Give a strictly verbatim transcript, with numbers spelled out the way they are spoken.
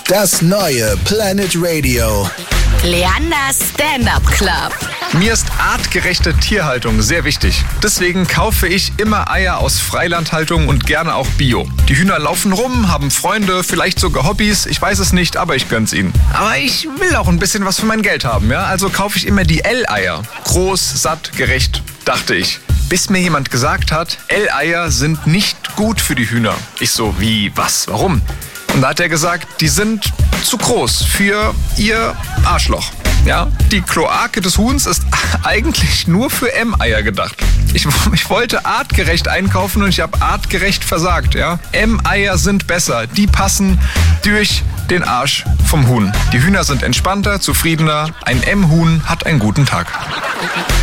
Das neue Planet Radio. Leanders Stand-Up Club. Mir ist artgerechte Tierhaltung sehr wichtig. Deswegen kaufe ich immer Eier aus Freilandhaltung und gerne auch Bio. Die Hühner laufen rum, haben Freunde, vielleicht sogar Hobbys. Ich weiß es nicht, aber ich gönn's ihnen. Aber ich will auch ein bisschen was für mein Geld haben, ja? Also kaufe ich immer die L-Eier. Groß, satt, gerecht, dachte ich. Bis mir jemand gesagt hat, L-Eier sind nicht gut für die Hühner. Ich so, wie, was, warum? Und da hat er gesagt, die sind zu groß für ihr Arschloch. Ja, die Kloake des Huhns ist eigentlich nur für M-Eier gedacht. Ich, ich wollte artgerecht einkaufen und ich habe artgerecht versagt. Ja? M-Eier sind besser. Die passen durch den Arsch vom Huhn. Die Hühner sind entspannter, zufriedener. Ein M-Huhn hat einen guten Tag.